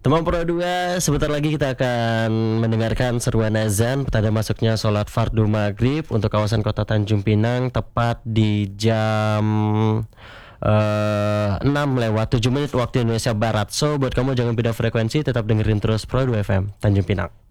Teman Pro 2, sebentar lagi kita akan mendengarkan seruan azan petanda masuknya sholat fardu maghrib untuk kawasan kota Tanjung Pinang tepat di jam 6 lewat 7 menit waktu Indonesia Barat. So buat kamu jangan pindah frekuensi, tetap dengerin terus Pro 2 FM Tanjung Pinang.